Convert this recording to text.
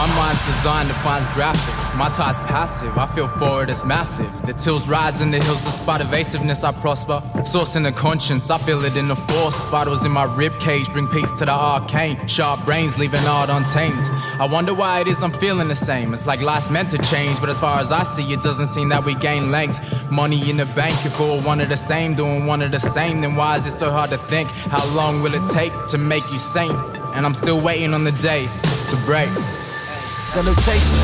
My mind's designed defines graphics. My tie's passive, I feel forward, it's massive. The tills rise in the hills despite evasiveness, I prosper. Source in the conscience, I feel it in the force. Vitals in my rib cage bring peace to the arcane. Sharp brains leaving art untamed. I wonder why it is I'm feeling the same. It's like life's meant to change, but as far as I see, it doesn't seem that we gain length. Money in the bank, if we're all one of the same, doing one of the same, then why is it so hard to think? How long will it take to make you sane? And I'm still waiting on the day to break. Salutation.